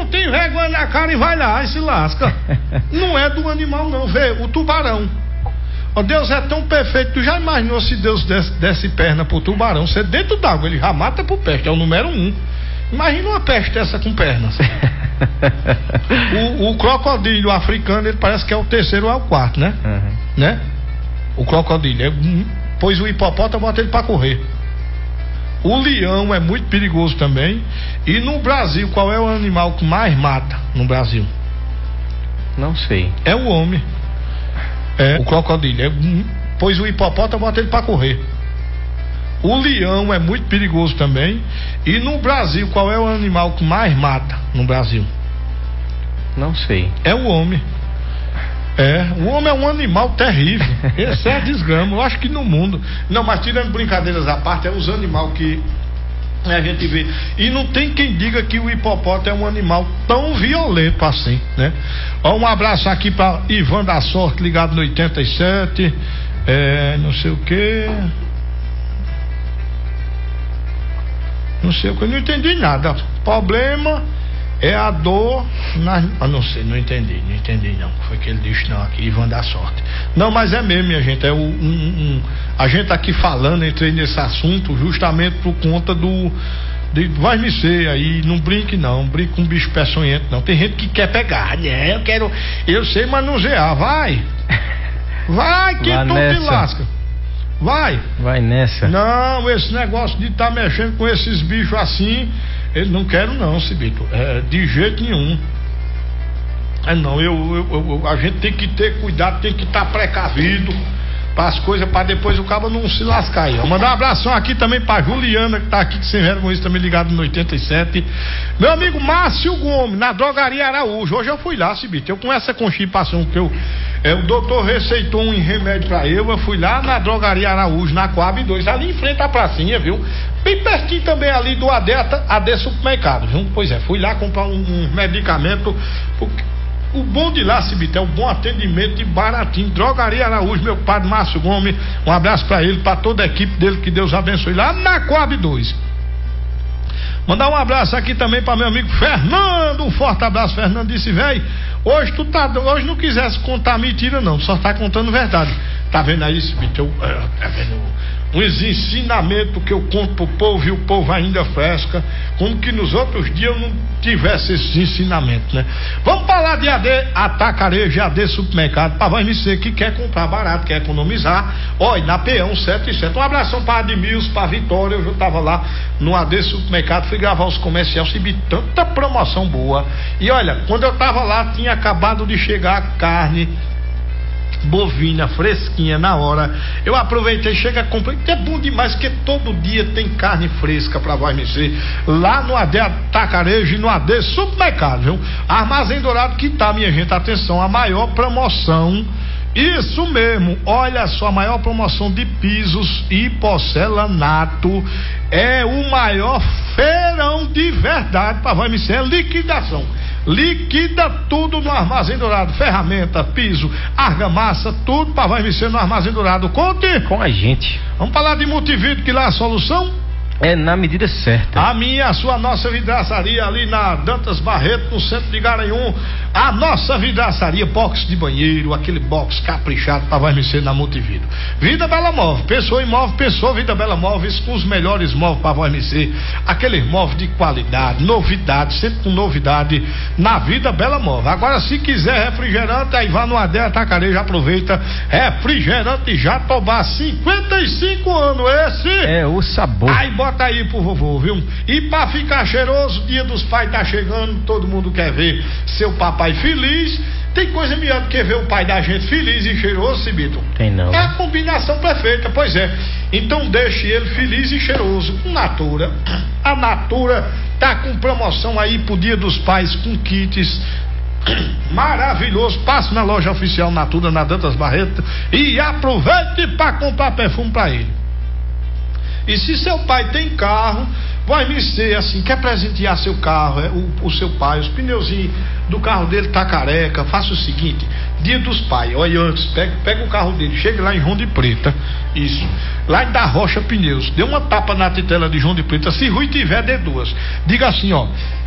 não tem vergonha na cara e vai lá e se lasca. Não é do animal não, vê, o tubarão. Ó, Deus é tão perfeito, tu já imaginou se Deus desse perna pro tubarão? Você dentro d'água, ele já mata pro peste, é o número 1. Imagina uma peste dessa com pernas. O crocodilo africano, ele parece que é o 3º ou é o 4, né? Né? O crocodilo, pois o hipopótamo bota ele pra correr. O leão é muito perigoso também. E no Brasil, qual é o animal que mais mata no Brasil? Não sei. É o homem. É o crocodilo, pois o hipopótamo bota ele pra correr. O leão é muito perigoso também. E no Brasil, qual é o animal que mais mata no Brasil? Não sei. É o homem. O homem é um animal terrível. Esse é desgrama, eu acho que no mundo. Não, mas tirando brincadeiras à parte, é os animais que a gente vê. E não tem quem diga que o hipopótamo é um animal tão violento assim, né? Ó, um abraço aqui pra Ivan da Sorte, ligado no 87. Não sei o que. Não sei o que, eu não entendi nada. Problema é a dor não sei, não entendi não. Foi que ele disse não aqui, Ivan da Sorte. Não, mas é mesmo, minha gente. A gente aqui falando, entrei nesse assunto justamente por conta vai me ser aí, não brinque com um bicho peçonhento não. Tem gente que quer pegar, né? Eu sei manusear, vai que tu te lasca. Vai nessa. Não, esse negócio de estar mexendo com esses bichos assim, eu não quero não, Cibito. De jeito nenhum. Não, a gente tem que ter cuidado, tem que estar precavido para as coisas, para depois o cabo não se lascar aí. Mandar um abração aqui também para Juliana, que tá aqui sem vergonha, também ligado no 87. Meu amigo Márcio Gomes, na drogaria Araújo. Hoje eu fui lá, Cibito. Eu com essa constipação que o doutor receitou um remédio pra eu fui lá na drogaria Araújo, na Coab 2, ali em frente à pracinha, viu? Bem pertinho também ali do AD Supermercado, viu? Pois é, fui lá comprar um medicamento. O bom de lá, Cibito, é o bom atendimento e baratinho. Drogaria Araújo, meu padre Márcio Gomes, um abraço pra ele, pra toda a equipe dele, que Deus abençoe lá na Coab 2. Mandar um abraço aqui também para meu amigo Fernando, um forte abraço. Fernando disse, velho, hoje não quisesse contar mentira não, só tá contando verdade. Tá vendo aí, Cibito? Tá vendo uns ensinamentos que eu conto pro povo e o povo ainda fresca, como que nos outros dias eu não tivesse esses ensinamentos, né? Vamos falar de AD Atacarejo e AD Supermercado, para você que quer comprar barato, quer economizar. Olha, na Peão 77. Um abração para Admilson, para Vitória. Eu já tava lá no AD Supermercado, fui gravar os comerciais, recebi tanta promoção boa. E olha, quando eu tava lá, tinha acabado de chegar a carne bovina fresquinha na hora. Eu aproveitei, chega a comprar, que é bom demais, que todo dia tem carne fresca para você lá no AD Atacarejo e no AD Supermercado, viu? Armazém Dourado, que tá, minha gente, atenção, a maior promoção. Isso mesmo, olha só, a maior promoção de pisos e porcelanato, é o maior feirão de verdade para vai me ser liquidação. Liquida tudo no Armazém Dourado, ferramenta, piso, argamassa, tudo para vai me ser no Armazém Dourado. Conte com a gente. Vamos falar de multividro, que lá é a solução é na medida certa. A nossa vidraçaria ali na Dantas Barreto, no centro de Garanhuns. A nossa vidraçaria, box de banheiro, aquele box caprichado para vai mexer na multividro. Vida Bela Móvel, pensou em móvel, pensou Vida Bela Móveis, com os melhores móveis para vai mexer. Aqueles móveis de qualidade, novidade, sempre com novidade na Vida Bela Móvel. Agora, se quiser refrigerante, aí vá no AD Atacarejo, aproveita. Refrigerante Jatobá, 55 anos esse. É o sabor. Aí bota aí pro vovô, viu? E pra ficar cheiroso, Dia dos Pais tá chegando, todo mundo quer ver seu papai feliz. Tem coisa melhor do que ver o pai da gente feliz e cheiroso, Cibito? Tem não. É a combinação perfeita, pois é. Então deixe ele feliz e cheiroso com Natura. A Natura tá com promoção aí pro Dia dos Pais, com kits maravilhoso. Passe na loja oficial Natura, na Dantas Barreto, e aproveite para comprar perfume para ele. E se seu pai tem carro, vai me ser assim, quer presentear seu carro, o seu pai, os pneuzinhos do carro dele tá careca, faça o seguinte, Dia dos Pais, olha antes, pega o carro dele, chega lá em João de Preta, isso, lá em Da Rocha Pneus, dê uma tapa na titela de João de Preta, se Rui tiver, dê duas, diga assim, ó,